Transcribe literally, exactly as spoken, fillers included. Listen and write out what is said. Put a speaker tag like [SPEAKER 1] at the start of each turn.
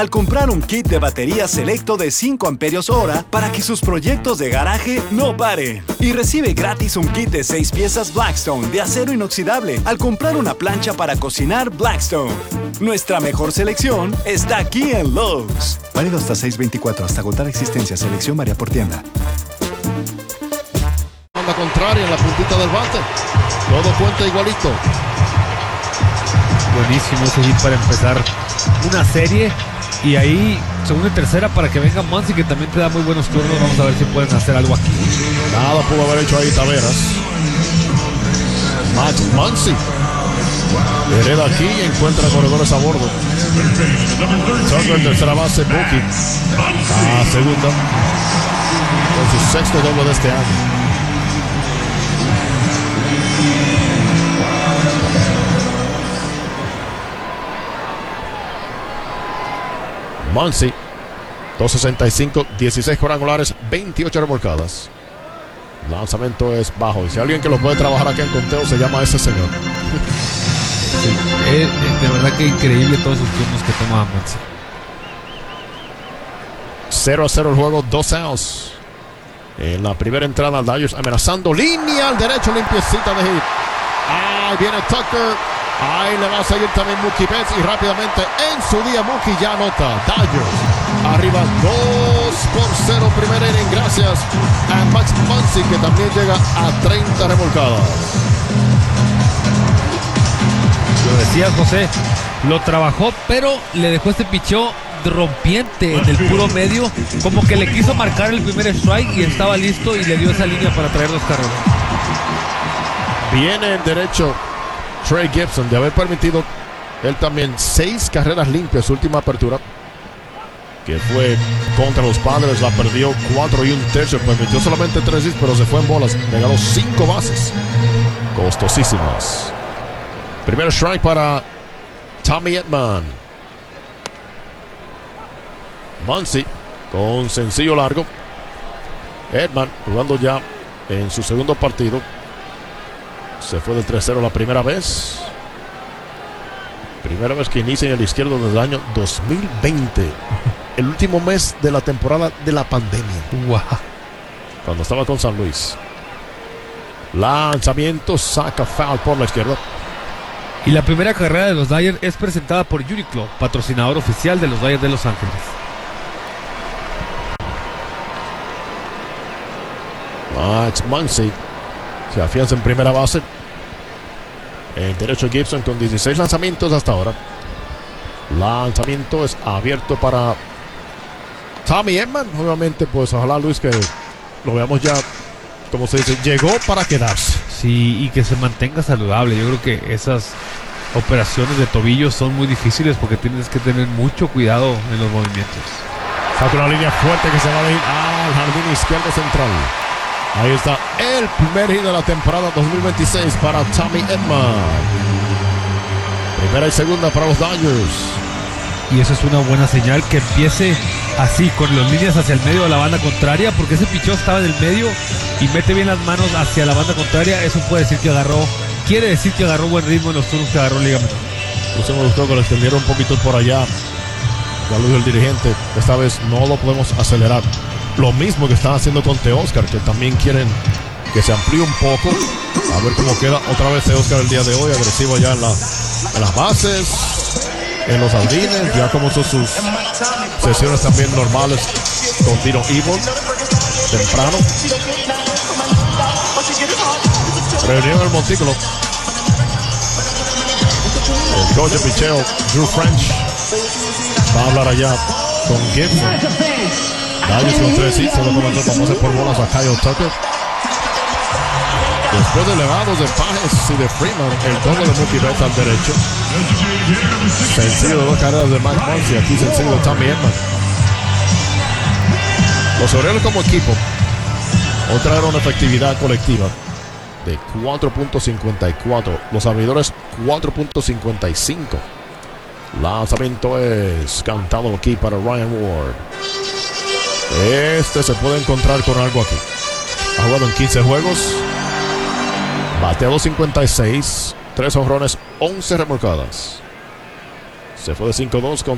[SPEAKER 1] Al comprar un kit de batería selecto de cinco amperios hora para que sus proyectos de garaje no paren. Y recibe gratis un kit de seis piezas Blackstone de acero inoxidable al comprar una plancha para cocinar Blackstone. Nuestra mejor selección está aquí en Lowe's. Válido hasta seis veinticuatro, hasta agotar existencia. Selección varía por tienda.
[SPEAKER 2] Banda contraria en la puntita del bate. Todo cuenta igualito.
[SPEAKER 3] Buenísimo ese hit para empezar una serie. Y ahí, segunda y tercera para que venga Muncy, que también te da muy buenos turnos. Vamos a ver si pueden hacer algo aquí.
[SPEAKER 2] Nada pudo haber hecho ahí Taveras. Max Muncy hereda aquí y encuentra corredores a bordo. Tucker en tercera base, Mookie a segunda con su sexto doble de este año. Muncy, dos sesenta y cinco, dieciséis cuadrangulares, veintiocho remolcadas. Lanzamiento es bajo. Y si alguien que lo puede trabajar aquí en conteo se llama ese señor.
[SPEAKER 3] Sí, es, es de verdad que increíble todos sus turnos que toma Muncy.
[SPEAKER 2] cero a cero el juego, dos outs. En la primera entrada, Dodgers amenazando línea al derecho, limpiecita de hit. Ahí viene Tucker. Ahí le va a seguir también Mookie Betts y rápidamente en su día Mookie ya anota. Dodgers arriba dos por cero primer inning gracias a Max Muncy, que también llega a treinta remolcadas.
[SPEAKER 3] Lo decías, José, lo trabajó, pero le dejó este picheo rompiente en el puro medio, como que le quiso marcar el primer strike y estaba listo y le dio esa línea para traer los carreras.
[SPEAKER 2] Viene el derecho Trey Gibson de haber permitido él también seis carreras limpias su última apertura, que fue contra los Padres. La perdió cuatro y un tercio, permitió solamente tres hits, pero se fue en bolas, regaló cinco bases costosísimas. Primer strike para Tommy Edman. Muncy con sencillo largo. Edman jugando ya en su segundo partido. Se fue del tres cero la primera vez. Primera vez que inicia en el izquierdo desde el año dos mil veinte. El último mes de la temporada de la pandemia.
[SPEAKER 3] Wow.
[SPEAKER 2] Cuando estaba con San Luis. Lanzamiento, saca foul por la izquierda.
[SPEAKER 3] Y la primera carrera de los Dodgers es presentada por Uniqlo, patrocinador oficial de los Dodgers de Los Ángeles.
[SPEAKER 2] Max Muncy se afianza en primera base. El derecho Gibson con dieciséis lanzamientos hasta ahora. Lanzamiento es abierto para Tommy Edman. Obviamente, pues ojalá, Luis, que lo veamos ya, como se dice, llegó para quedarse.
[SPEAKER 3] Sí, y que se mantenga saludable. Yo creo que esas operaciones de tobillo son muy difíciles porque tienes que tener mucho cuidado en los movimientos.
[SPEAKER 2] Saca una línea fuerte que se va a ir al jardín izquierdo central. Ahí está el primer hit de la temporada dos mil veintiséis para Tommy Edman. Primera y segunda para los Dodgers.
[SPEAKER 3] Y eso es una buena señal, que empiece así, con las líneas hacia el medio de la banda contraria, porque ese pichón estaba en el medio y mete bien las manos hacia la banda contraria. Eso puede decir que agarró, quiere decir que agarró buen ritmo en los turnos que agarró Liga Menor.
[SPEAKER 2] Pues me gustó que lo extendieron un poquito por allá. Ya lo dijo el dirigente, esta vez no lo podemos acelerar. Lo mismo que están haciendo con Teóscar, que también quieren que se amplíe un poco. A ver cómo queda otra vez Teóscar el día de hoy, agresivo ya en, la, en las bases, en los jardines, ya como son sus sesiones también normales con tiro evil temprano. Reunión en el montículo. El coach de picheo Drew French va a hablar allá con Gibson. Dodgers con tres hits, se lo comentó, vamos a hacer por bolas a Kyle Tucker. Después de elevados de Páez y de Freeman, el doble de Mookie Betts al derecho. Sencillo de dos carreras de Max Muncy, aquí sencillo de Tommy Edman. Los Orioles como equipo otra una efectividad colectiva de cuatro punto cincuenta y cuatro. Los abridores cuatro punto cincuenta y cinco. Lanzamiento es cantado aquí para Ryan Ward. Este se puede encontrar con algo aquí. Ha jugado en quince juegos. Bateado cincuenta y seis. tres jonrones, once remolcadas. Se fue de cinco dos con